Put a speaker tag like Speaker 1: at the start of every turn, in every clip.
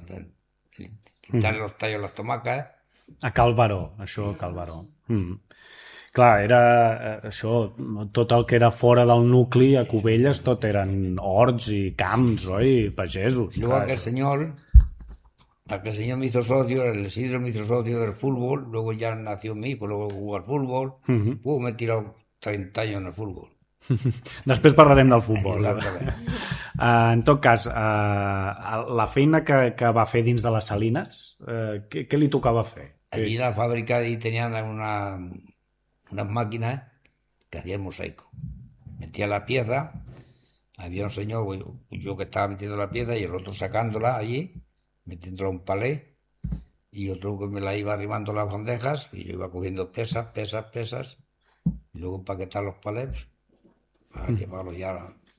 Speaker 1: quitarle los tallos a las tomacas.
Speaker 2: A Cal Baró, això a Cal Baró. Clar, era això, tot el que era fora del nucli, a Cubelles, tot eren horts i camps, oi? Pagesos.
Speaker 1: Luego aquel señor me hizo socio, el Isidro me hizo socio del fútbol, luego ya nació mi hijo, luego jugó al fútbol. Me he tirado 30 años en el fútbol.
Speaker 2: Després parlarem del futbol. En tot cas, la feina que va fer dins de les Salines, què li tocava fer?
Speaker 1: Allí en la fábrica tenían unas máquinas que hacían mosaico. Metía la pieza, había un señor, yo que estaba metiendo la pieza y el otro sacándola allí, metiéndola en un palé, y otro que me la iba arrimando las bandejas, y yo iba cogiendo pesas, y luego empaquetar los palés para llevarlos ya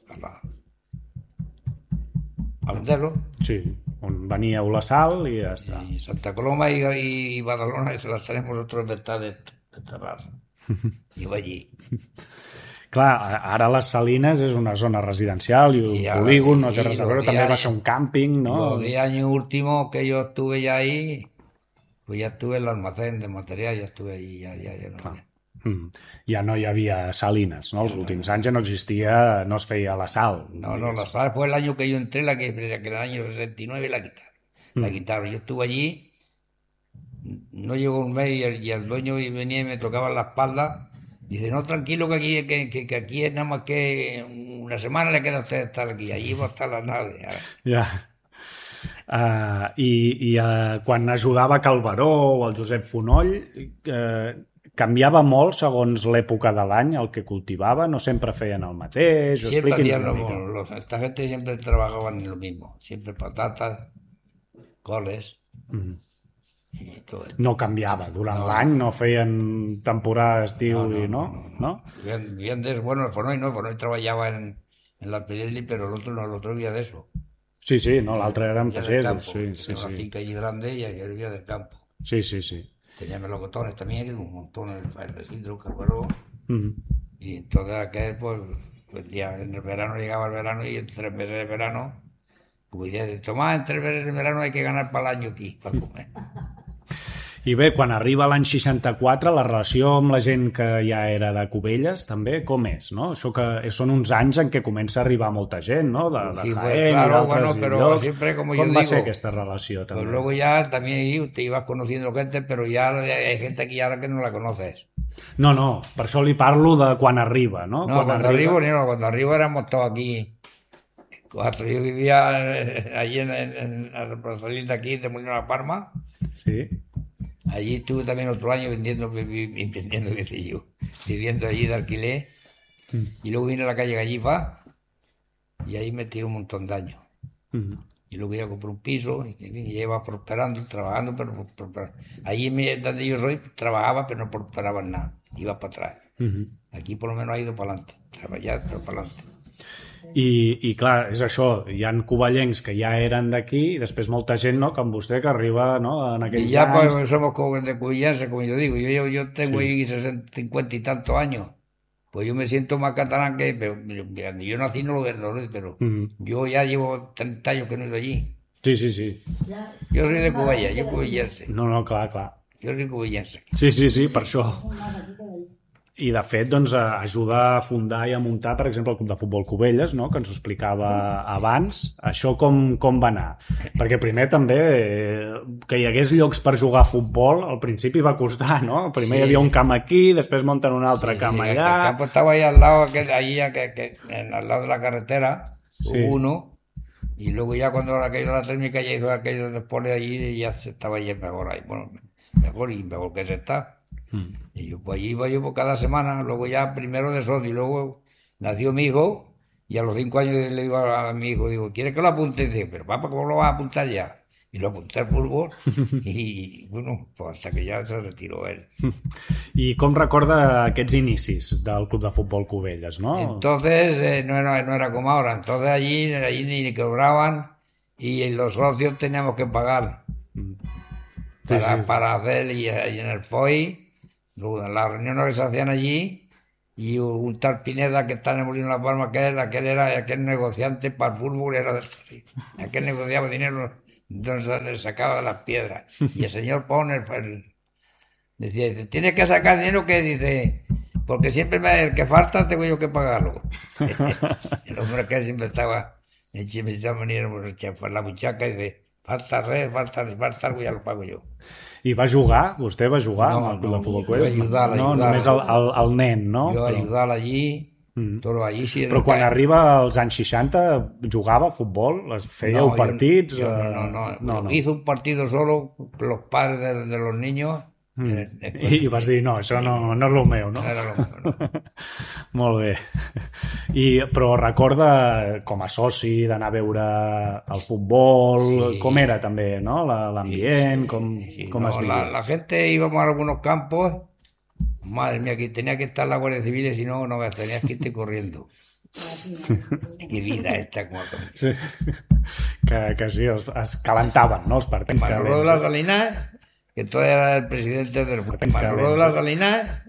Speaker 1: a venderlo.
Speaker 2: Sí, on veníeu la sal i ja està.
Speaker 1: Y Santa Coloma y Badalona se las tenemos nosotros en venta de terrar. Iba allí.
Speaker 2: Clar, ara les Salines és una zona residencial i un polígon, no té res a veure, també va ser un càmping, no?
Speaker 1: Los 10 años últimos que yo estuve ya ahí, pues ya estuve en el almacén de material, ya estuve ahí, ya no.
Speaker 2: Ja no hi havia Salines, no? Els últims anys ja no existia, no es feia la sal.
Speaker 1: No, la sal fue el año que yo entré, que en el año 69 la quitaron. La quitaron. Yo estuve allí, no llegó un mes y el dueño venía y me tocaba la espalda. Dice, no, tranquilo, que aquí es nada más que una semana le queda a usted estar aquí. Allí va a estar la nave.
Speaker 2: Ja. Quan ajudava Cal Baró o el Josep Fonoll, canviava molt segons l'època de l'any el que cultivava, no sempre feien el mateix.
Speaker 1: Siempre hacían esta gente siempre trabajaban en lo mismo, siempre patatas, coles y todo.
Speaker 2: No canviava, durant l'any no feien temporada d'estiu no?
Speaker 1: Bien de eso, bueno, el Fonoll trabajaba en la Pirelli, pero el otro vivía de eso.
Speaker 2: Sí, no, l'altre eren pagesos.
Speaker 1: Sí. Una finca allí grande y él vivía del campo.
Speaker 2: Sí.
Speaker 1: Tenía melocotones también, que un montón, el Isidro, Carbaró. Y entonces aquel, pues en el verano llegaba el verano y en 3 meses de verano, pues decía, Tomás, en 3 meses de verano hay que ganar para el año aquí, para comer.
Speaker 2: I bé, quan arriba l'any 64, la relació amb la gent que ja era de Cubelles, també, com és, no? Això que són uns anys en què comença a arribar molta gent, ¿no? De Jaén y d'altres llocs. ¿Cómo va ser aquesta relació, també?
Speaker 1: Pues luego ya también te ibas conociendo gente, pero ya hay gente aquí ahora que no la conoces.
Speaker 2: No, per això li parlo de quan arriba, no?
Speaker 1: No, cuando arriba éramos todos aquí. 4. Yo vivía allí en la plazolita aquí de Molino de la Parma.
Speaker 2: Sí.
Speaker 1: Allí estuve también otro año viviendo allí de alquiler. Y luego vine a la calle Gallifa y ahí me tiré un montón de años. Y luego ya compré un piso y ya iba prosperando, trabajando, pero allí donde yo soy trabajaba, pero no prosperaba en nada. Iba para atrás. Aquí por lo menos ha ido para adelante. Treballat, però para adelante.
Speaker 2: I clar, és això, hi ha cuballencs que ja eren d'aquí i després molta gent, no?, com vostè, que arriba, no?, en aquells
Speaker 1: anys. Y ya
Speaker 2: anys...
Speaker 1: pues somos como de cubillenses, como yo digo. Yo tengo ahí 50 y tantos años. Pues yo me siento más catalán que... Yo nací no lo veo, pero yo ya llevo 30 años que no he ido allí.
Speaker 2: Sí.
Speaker 1: Yo soy de Cubella, yo cubillense.
Speaker 2: No, clar.
Speaker 1: Jo soy cubillense.
Speaker 2: Sí, per això. I, de fet, doncs, ajuda a fundar i a muntar, per exemple, el Club de Futbol Cubelles, no?, que ens ho explicava abans. Això com va anar? Perquè primer també que hi hagués llocs per jugar a futbol, al principi va costar, no? Primer hi havia un camp aquí, després munten un altre camp allà...
Speaker 1: El campo estaba ahí al lado, al lado de la carretera, uno, y luego ya cuando aquello de la térmica ya hizo aquello después de allí, ya se estaba ahí mejor ahí. Bueno, mejor que se está. Y yo pues allí iba yo por cada semana, luego ya primero de socio y luego nació mi hijo y a los 5 años le digo a mi hijo, digo, ¿quieres que lo apunte? Y dice, pero papá, ¿cómo lo vas a apuntar ya? Y lo apunté al fútbol y bueno, pues hasta que ya se retiró él.
Speaker 2: I com recorda aquests inicis del Club de Futbol Cubelles, no?
Speaker 1: Entonces no era como ahora, entonces allí ni cobraban y los socios teníamos que pagar para hacer y en el FOI. Las reuniones que se hacían allí y un tal Pineda que está en el Molino de la Palma, aquel negociante para el fútbol, aquel negociaba dinero Entonces le sacaba las piedras. Y el señor Pon decía, tienes que sacar dinero que dice, porque siempre el que falta tengo yo que pagarlo. El hombre que siempre estaba en la butxaca i dice, falta res, falta algo, ja lo pago jo.
Speaker 2: I va jugar? Vostè va jugar
Speaker 1: No,
Speaker 2: amb el club de futbol
Speaker 1: jo
Speaker 2: Covelles?
Speaker 1: ajudar-la,
Speaker 2: No,
Speaker 1: ajudar-la.
Speaker 2: només el nen, no?
Speaker 1: Jo ajudar-la allí, tot allí sí.
Speaker 2: Però quan arriba als anys 60 jugava a futbol? Fèieu partits?
Speaker 1: No. Hizo un partido solo los padres de los niños.
Speaker 2: I vas dir, no, això no és el meu, no?
Speaker 1: No era el meu, no.
Speaker 2: Molt bé. Però recorda com a soci d'anar a veure el futbol,
Speaker 1: Sí.
Speaker 2: com era també, no? L'ambient, com es vivia.
Speaker 1: La gente íbamos a algunos campos, madre mía, que tenía que estar la Guardia Civil y si no, tenías que irte corriendo. Qué vida esta como
Speaker 2: Sí. Que sí, es calentaven, no, els partits.
Speaker 1: Manolo de las Salinas, que todavía era el presidente del Manolo de las Salinas,